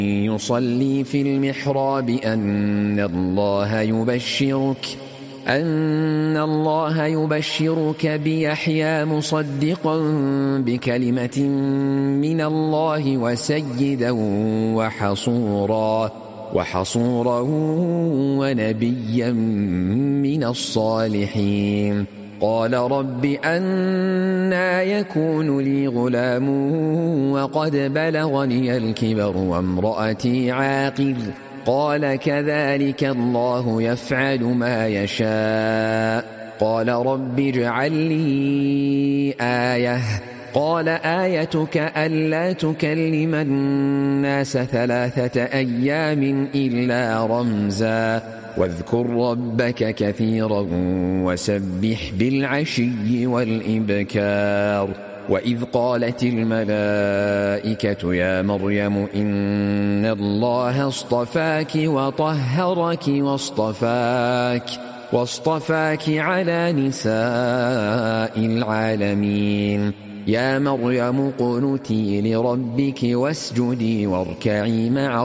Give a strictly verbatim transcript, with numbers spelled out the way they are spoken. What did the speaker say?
يصلي في المحراب أن الله يبشرك أن الله يبشرك بيحيى مصدقا بكلمة من الله وسيدا وحصورا وحصورا ونبيا من الصالحين. قال رب أنى يكون لي غلام وقد بلغني الكبر وامرأتي عاقر؟ قال كذلك الله يفعل ما يشاء. قال رب اجعل لي آية. قال آيتك ألا تكلم الناس ثلاثة أيام إلا رمزا واذكر ربك كثيرا وسبح بالعشي والإبكار. وإذ قالت الملائكة يا مريم إن الله اصطفاك وطهرك واصطفاك واصطفاك على نساء العالمين. يا مريم اقنتي لربك واسجدي واركعي مع